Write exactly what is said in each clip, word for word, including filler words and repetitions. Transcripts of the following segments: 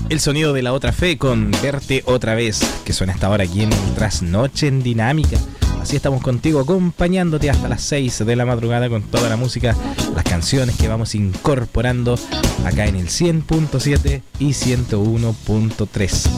El sonido de La Otra Fe con Verte Otra Vez, que suena hasta ahora aquí en Trasnoche en Dinámica. Así estamos contigo, acompañándote hasta las seis de la madrugada con toda la música, las canciones que vamos incorporando acá en el cien punto siete y ciento uno punto tres.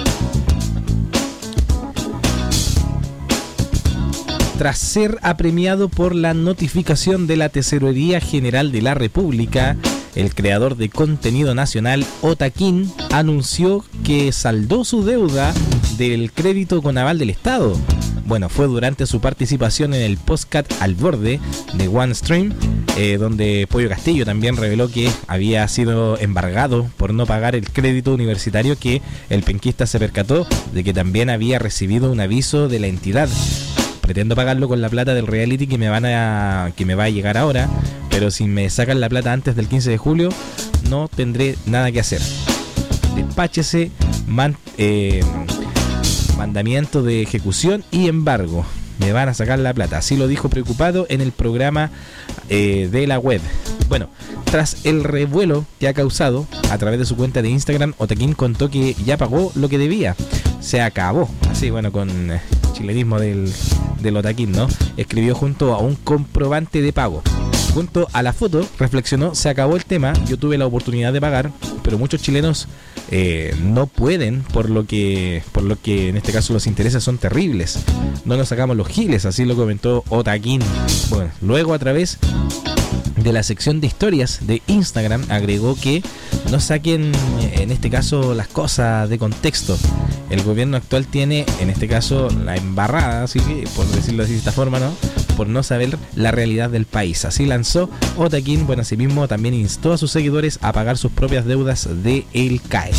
Tras ser apremiado por la notificación de la Tesorería General de la República, el creador de contenido nacional Otaquín anunció que saldó su deuda del crédito con aval del Estado. Bueno, fue durante su participación en el podcast Al Borde de OneStream, eh, donde Pollo Castillo también reveló que había sido embargado por no pagar el crédito universitario, que el penquista se percató de que también había recibido un aviso de la entidad. Pretendo pagarlo con la plata del reality que me van a que me va a llegar ahora, pero si me sacan la plata antes del quince de julio, no tendré nada que hacer. Despáchese, man, eh, mandamiento de ejecución y embargo. Me van a sacar la plata. Así lo dijo preocupado en el programa eh, de la web. Bueno, tras el revuelo que ha causado a través de su cuenta de Instagram, Otaquín contó que ya pagó lo que debía. Se acabó. Así, bueno, con eh, chilenismo del, del Otaquín, ¿no? Escribió junto a un comprobante de pago. Junto a la foto, reflexionó: se acabó el tema, yo tuve la oportunidad de pagar, pero muchos chilenos eh, no pueden, por lo que por lo que en este caso los intereses son terribles. No nos sacamos los giles, así lo comentó Otaquín. Bueno, luego a través de la sección de historias de Instagram agregó que no saquen en este caso las cosas de contexto. El gobierno actual tiene en este caso la embarrada, así que por decirlo así de esta forma, ¿no? Por no saber la realidad del país. Así lanzó Otaquín. Bueno, asimismo también instó a sus seguidores a pagar sus propias deudas de el C A E.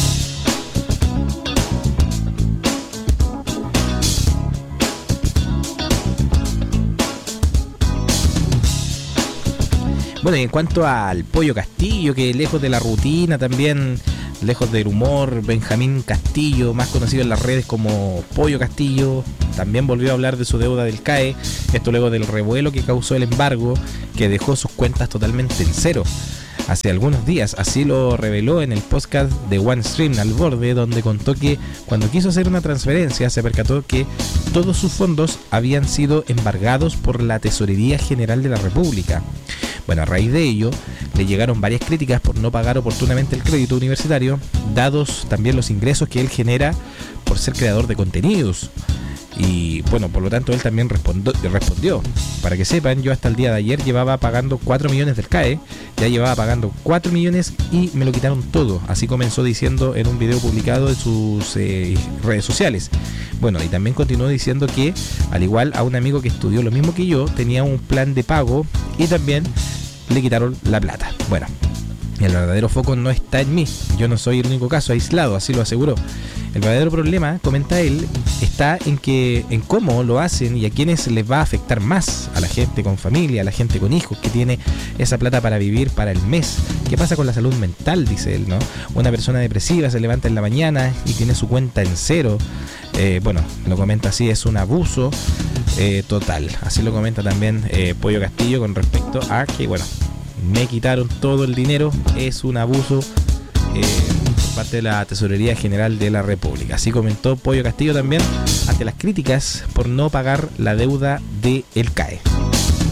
Bueno, y en cuanto al Pollo Castillo, que lejos de la rutina también, lejos del humor, Benjamín Castillo, más conocido en las redes como Pollo Castillo, también volvió a hablar de su deuda del C A E. Esto luego del revuelo que causó el embargo, que dejó sus cuentas totalmente en cero hace algunos días. Así lo reveló en el podcast de OneStream Al Borde, donde contó que cuando quiso hacer una transferencia se percató que todos sus fondos habían sido embargados por la Tesorería General de la República. Bueno, a raíz de ello le llegaron varias críticas por no pagar oportunamente el crédito universitario, dados también los ingresos que él genera por ser creador de contenidos. Y bueno, por lo tanto él también respondió, respondió. Para que sepan, yo hasta el día de ayer llevaba pagando cuatro millones del C A E, ya llevaba pagando cuatro millones y me lo quitaron todo. Así comenzó diciendo en un video publicado en sus eh, redes sociales. Bueno, y también continuó diciendo que, al igual a un amigo que estudió lo mismo que yo, tenía un plan de pago y también le quitaron la plata. Bueno, el verdadero foco no está en mí, yo no soy el único caso aislado, así lo aseguró. El verdadero problema, comenta él, está en que en cómo lo hacen y a quiénes les va a afectar más. A la gente con familia, a la gente con hijos que tiene esa plata para vivir para el mes. ¿Qué pasa con la salud mental?, dice él, ¿no? Una persona depresiva se levanta en la mañana y tiene su cuenta en cero. Eh, bueno, lo comenta así, es un abuso eh, total. Así lo comenta también eh, Pollo Castillo con respecto a que, bueno, me quitaron todo el dinero, es un abuso eh, por parte de la Tesorería General de la República. Así comentó Pollo Castillo también ante las críticas por no pagar la deuda de el C A E.